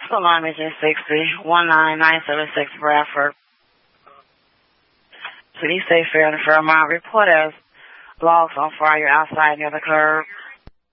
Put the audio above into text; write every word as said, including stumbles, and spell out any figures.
Salon Mission sixty, one nine nine seven six Bradford. City State Fair in the Fairmont. Report as logs on fire outside near the curb.